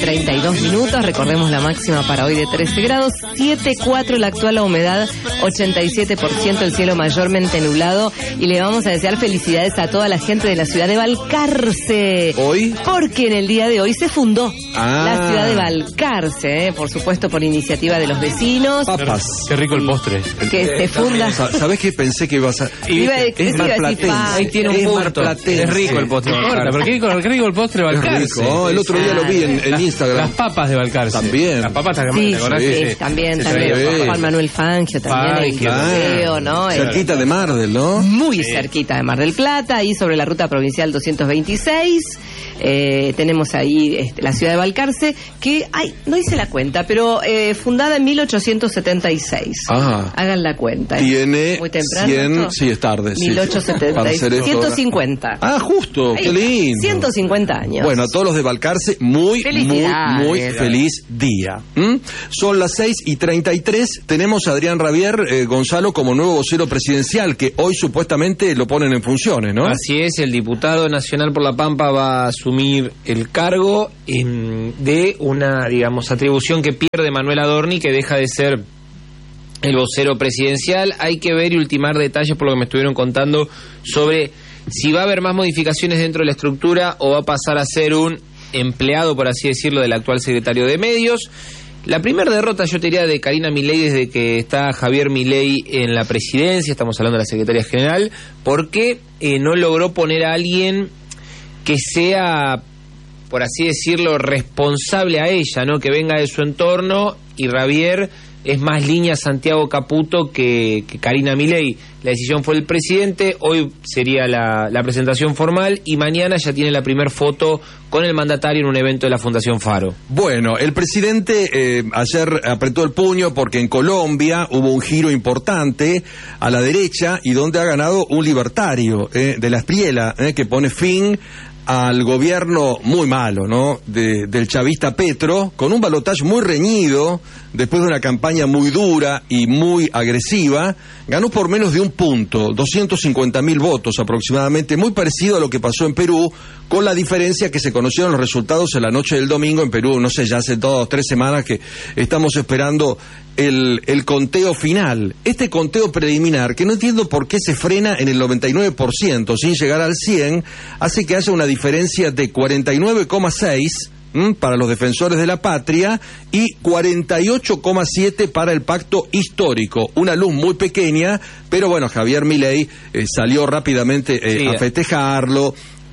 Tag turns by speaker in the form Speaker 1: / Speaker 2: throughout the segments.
Speaker 1: 32 minutos. Recordemos la máxima para hoy de 13 grados. 7,4 la actual, la humedad 87%, el cielo mayormente nublado. Y le vamos a desear felicidades a toda la gente de la ciudad de Balcarce.
Speaker 2: ¿Hoy?
Speaker 1: Porque en el día de hoy se fundó la ciudad de Balcarce, por supuesto por iniciativa de los vecinos.
Speaker 2: Papas.
Speaker 3: Qué rico el postre.
Speaker 1: Que se funda.
Speaker 2: ¿Sabés qué pensé que ibas a...?
Speaker 1: Es
Speaker 2: marplatense.
Speaker 3: Ahí tiene un punto. Es rico el postre. ¿Por qué rico el postre de Balcarce?
Speaker 2: Es rico. El otro día lo vi en Instagram.
Speaker 3: Las papas de Balcarce.
Speaker 2: También.
Speaker 3: Las papas
Speaker 1: también. Sí, también. Juan Manuel Fangio también. Museo, ¿no?
Speaker 2: Cerquita de Mardel, ¿no?
Speaker 1: Muy cerquita de Mar del Plata, ahí sobre la ruta provincial 226. Tenemos ahí la ciudad de Balcarce, que no hice la cuenta, pero fundada en 1876. Hagan la cuenta.
Speaker 2: Tiene
Speaker 1: muy temprano,
Speaker 2: 100,
Speaker 1: ¿no?
Speaker 2: sí, es tarde.
Speaker 1: 1876. 150.
Speaker 2: Justo, qué lindo.
Speaker 1: 150 años.
Speaker 2: Bueno, a todos los de Balcarce, muy feliz día. Son las 6:33. Tenemos a Adrián Rabier, Gonzalo, como nuevo vocero presidencial, que hoy supuestamente lo ponen en funciones, ¿no?
Speaker 4: Así es, el diputado nacional por La Pampa va a asumir el cargo de una, digamos, atribución que pierde Manuel Adorni, que deja de ser el vocero presidencial. Hay que ver y ultimar detalles por lo que me estuvieron contando sobre si va a haber más modificaciones dentro de la estructura o va a pasar a ser un empleado, por así decirlo, del actual secretario de Medios. La primera derrota, yo te diría, de Karina Milei desde que está Javier Milei en la presidencia, estamos hablando de la secretaria general, porque no logró poner a alguien que sea, por así decirlo, responsable a ella, ¿no? Que venga de su entorno, y Rabier es más línea Santiago Caputo que Karina Milei. La decisión fue del presidente, hoy sería la presentación formal y mañana ya tiene la primer foto con el mandatario en un evento de la Fundación Faro.
Speaker 2: Bueno, el presidente ayer apretó el puño porque en Colombia hubo un giro importante a la derecha y donde ha ganado un libertario de la Espriella, que pone fin al gobierno muy malo, ¿no? Del chavista Petro, con un balotaje muy reñido, después de una campaña muy dura y muy agresiva. Ganó por menos de un punto, 250.000 votos aproximadamente, muy parecido a lo que pasó en Perú, con la diferencia que se conocieron los resultados en la noche del domingo en Perú. No sé, ya hace 2 o 3 semanas que estamos esperando el conteo final. Este conteo preliminar, que no entiendo por qué se frena en el 99% sin llegar al 100%, hace que haya una diferencia de 49,6% para los defensores de la patria y 48,7% para el pacto histórico. Una luz muy pequeña, pero bueno, Javier Milei salió rápidamente a festejarlo,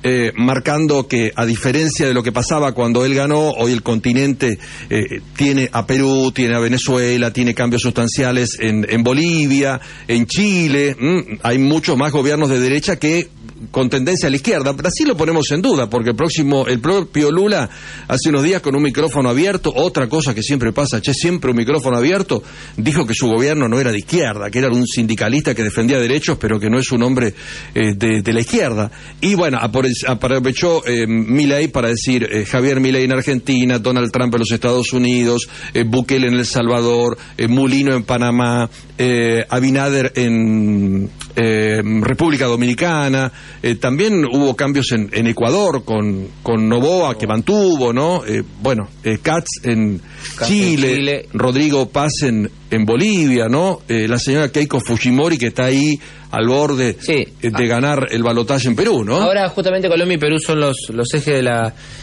Speaker 2: marcando que, a diferencia de lo que pasaba cuando él ganó, hoy el continente tiene a Perú, tiene a Venezuela, tiene cambios sustanciales en Bolivia, en Chile. Hay muchos más gobiernos de derecha que con tendencia a la izquierda. Brasil lo ponemos en duda, porque el propio Lula, hace unos días con un micrófono abierto, otra cosa que siempre pasa, siempre un micrófono abierto, dijo que su gobierno no era de izquierda, que era un sindicalista que defendía derechos, pero que no es un hombre de la izquierda. Y bueno, aprovechó Milei para decir Javier Milei en Argentina, Donald Trump en los Estados Unidos, Bukele en El Salvador, Mulino en Panamá, Abinader en República Dominicana. También hubo cambios en Ecuador con Noboa, que mantuvo, ¿no? Katz en Chile, Rodrigo Paz en Bolivia, ¿no? La señora Keiko Fujimori, que está ahí al borde de ganar el balotaje en Perú, ¿no?
Speaker 4: Ahora justamente Colombia y Perú son los ejes de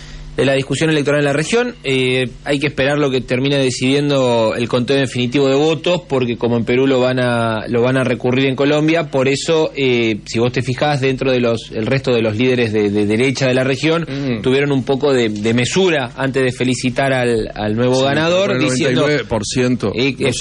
Speaker 4: la discusión electoral en la región. Hay que esperar lo que termine decidiendo el conteo definitivo de votos, porque como en Perú lo van a recurrir en Colombia. Por eso, si vos te fijás, dentro de el resto de los líderes de derecha de la región tuvieron un poco de mesura antes de felicitar al nuevo ganador,
Speaker 2: el 99%,
Speaker 4: diciendo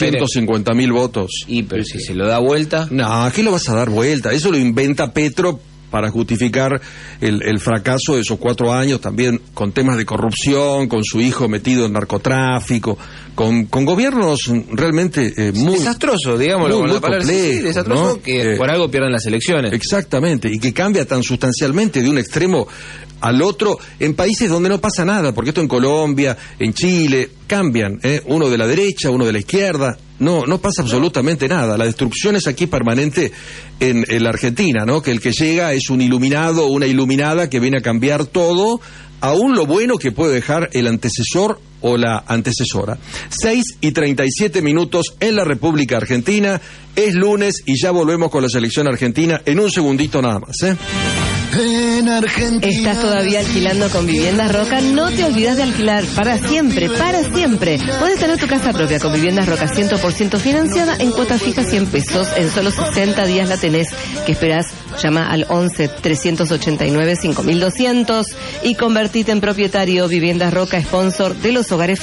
Speaker 2: 250.000 votos.
Speaker 4: Pero si se lo da vuelta.
Speaker 2: No, ¿a qué lo vas a dar vuelta? Eso lo inventa Petro para justificar el fracaso de esos 4 años, también con temas de corrupción, con su hijo metido en narcotráfico, con gobiernos realmente muy
Speaker 4: desastrosos, digámoslo,
Speaker 2: muy
Speaker 4: complejos, desastroso, ¿no? Que por algo pierden las elecciones.
Speaker 2: Exactamente, y que cambia tan sustancialmente de un extremo al otro en países donde no pasa nada, porque esto en Colombia, en Chile, cambian, uno de la derecha, uno de la izquierda, no pasa absolutamente nada. La destrucción es aquí permanente en la Argentina, ¿no? Que el que llega es un iluminado o una iluminada que viene a cambiar todo aún lo bueno que puede dejar el antecesor o la antecesora. 6:37 en la República Argentina. Es lunes y ya volvemos con la selección argentina en un segundito nada más,
Speaker 5: En Argentina.
Speaker 1: ¿Estás todavía alquilando con Viviendas Roca? No te olvides de alquilar para siempre, para siempre. Puedes tener tu casa propia con Viviendas Roca 100% financiada en cuota fija 100 pesos. En solo 60 días la tenés. ¿Qué esperás? Llama al 11-389-5200 y convertite en propietario. Viviendas Roca, sponsor de los hogares